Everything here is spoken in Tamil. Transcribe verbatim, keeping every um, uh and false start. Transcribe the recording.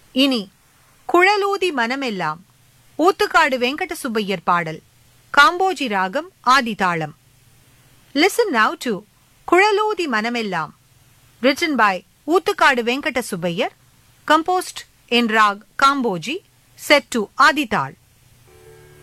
இனி குழலூதி மனமெல்லாம் ஊத்துக்காடு வெங்கட சுப்பையர் பாடல். காம்போஜி ராகம் ஆதிதாளம். Listen now to குழலூதி மனமெல்லாம், written by Oothukkadu Venkata Subbaiyar, composed in rag Kamboji, set to Adital.